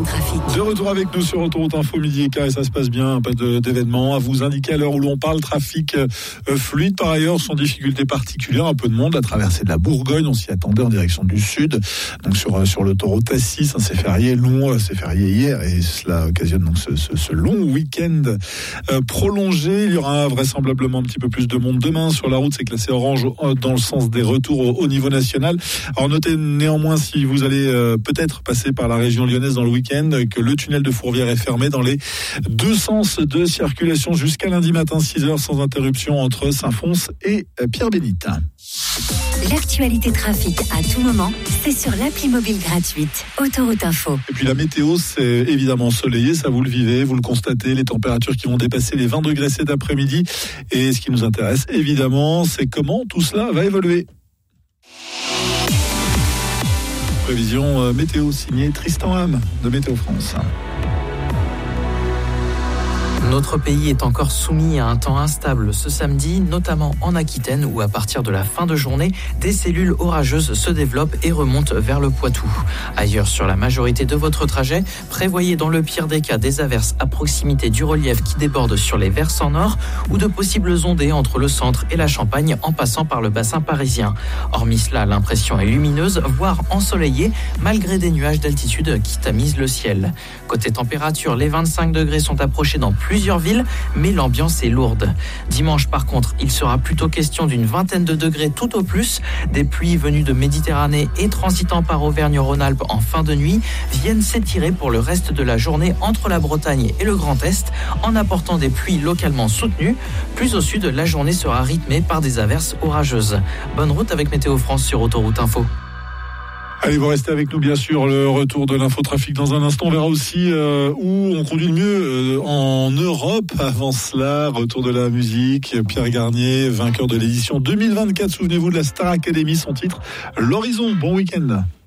l'information trafic. De retour avec nous sur Autoroute Info midi et quart, et ça se passe bien, pas d'événements à vous indiquer à l'heure où l'on parle. Trafic fluide par ailleurs, sans difficulté particulière, un peu de monde. La traversée de la Bourgogne, on s'y attendait en direction du sud, donc sur l'autoroute A6, c'est férié long, c'est férié hier, et cela occasionne donc ce long week-end prolongé. Il y aura vraisemblablement un petit peu plus de monde demain. Sur la route, c'est classé orange dans le sens des retours au niveau national. Alors notez néanmoins, si vous allez peut-être passer par la région lyonnaise dans le week-end, que le tunnel de Fourvière est fermé dans les deux sens de circulation jusqu'à lundi matin 6h sans interruption entre Saint-Fons et Pierre-Bénite. L'actualité trafic à tout moment, c'est sur l'appli mobile gratuite Autoroute Info. Et puis la météo, c'est évidemment ensoleillé, ça vous le vivez, vous le constatez, les températures qui vont dépasser les 20 degrés cet après-midi. Et ce qui nous intéresse évidemment, c'est comment tout cela va évoluer. Prévision météo signée Tristan Ham de Météo France. Notre pays est encore soumis à un temps instable ce samedi, notamment en Aquitaine où à partir de la fin de journée, des cellules orageuses se développent et remontent vers le Poitou. Ailleurs sur la majorité de votre trajet, prévoyez dans le pire des cas des averses à proximité du relief qui déborde sur les versants nord ou de possibles ondées entre le centre et la Champagne en passant par le bassin parisien. Hormis cela, l'impression est lumineuse, voire ensoleillée, malgré des nuages d'altitude qui tamisent le ciel. Côté température, les 25 degrés sont approchés dans plusieurs villes, mais l'ambiance est lourde. Dimanche, par contre, il sera plutôt question d'une vingtaine de degrés tout au plus. Des pluies venues de Méditerranée et transitant par Auvergne-Rhône-Alpes en fin de nuit viennent s'étirer pour le reste de la journée entre la Bretagne et le Grand Est, en apportant des pluies localement soutenues. Plus au sud, la journée sera rythmée par des averses orageuses. Bonne route avec Météo France sur Autoroute Info. Allez, vous restez avec nous, bien sûr. Le retour de l'infotrafic dans un instant. On verra aussi où on conduit le mieux en Europe. Avant cela, retour de la musique. Pierre Garnier, vainqueur de l'édition 2024. Souvenez-vous de la Star Academy, son titre, L'Horizon. Bon week-end.